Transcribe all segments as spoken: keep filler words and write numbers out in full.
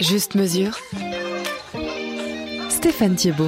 Juste mesure. Stéphane Thiebaud.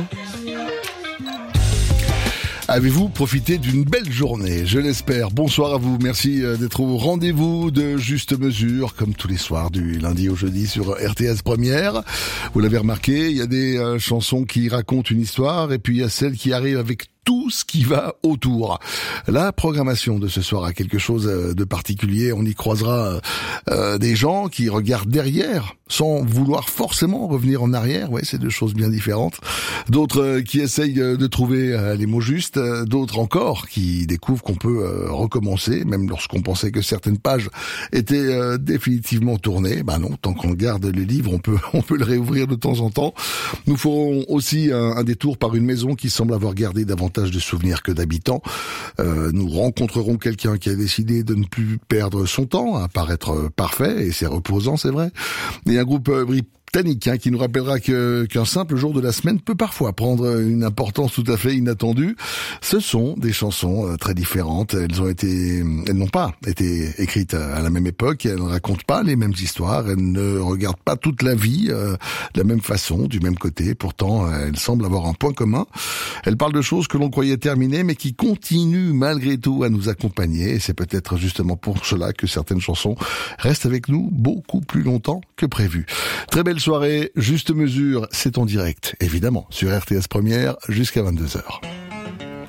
Avez-vous profité d'une belle journée? Je l'espère. Bonsoir à vous. Merci d'être au rendez-vous de Juste Mesure, comme tous les soirs du lundi au jeudi sur R T S Première. Vous l'avez remarqué, il y a des euh, chansons qui racontent une histoire et puis il y a celles qui arrivent avec tout ce qui va autour. La programmation de ce soir a quelque chose de particulier. On y croisera euh, des gens qui regardent derrière sans vouloir forcément revenir en arrière. Ouais, c'est deux choses bien différentes. D'autres euh, qui essayent de trouver euh, les mots justes. D'autres encore qui découvrent qu'on peut euh, recommencer, même lorsqu'on pensait que certaines pages étaient euh, définitivement tournées. Ben non, tant qu'on garde les livres, on peut on peut le réouvrir de temps en temps. Nous ferons aussi un, un détour par une maison qui semble avoir gardé davantage de souvenirs que d'habitants. Euh, nous rencontrerons quelqu'un qui a décidé de ne plus perdre son temps à paraître parfait, et c'est reposant, c'est vrai. Et un groupe euh, britannique hein, qui nous rappellera que qu'un simple jour de la semaine peut parfois prendre une importance tout à fait inattendue. Ce sont des chansons euh, très différentes. Elles ont été, elles n'ont pas été écrites à la même époque. Elles ne racontent pas les mêmes histoires. Elles ne regardent pas toute la vie euh, de la même façon, du même côté. Pourtant, elles semblent avoir un point commun. Elles parlent de choses que l'on croyait terminées, mais qui continuent malgré tout à nous accompagner. Et c'est peut-être justement pour cela que certaines chansons restent avec nous beaucoup plus longtemps que prévu. Très belle soirée, Juste Mesure, c'est en direct, évidemment, sur R T S Première jusqu'à vingt-deux heures.